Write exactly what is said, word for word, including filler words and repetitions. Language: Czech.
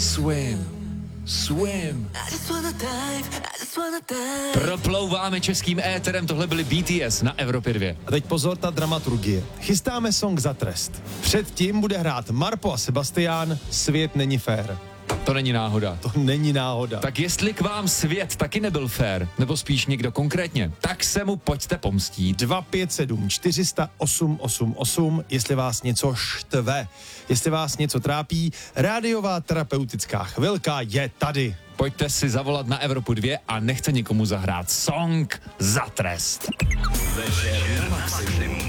Swim. Swim. Proplouváme českým éterem, tohle byly B T S na Evropě dva. A teď pozor, ta dramaturgie. Chystáme song za trest. Předtím bude hrát Marpo a Sebastián Svět není fér. To není náhoda. To není náhoda. Tak jestli k vám svět taky nebyl fér, nebo spíš někdo konkrétně, tak se mu pojďte pomstít. dva pět sedm čtyři nula osm osm osm, jestli vás něco štve, jestli vás něco trápí, rádiová terapeutická chvilka je tady. Pojďte si zavolat na Evropu dva a nechte někomu zahrát song za trest. Večer na Maximum.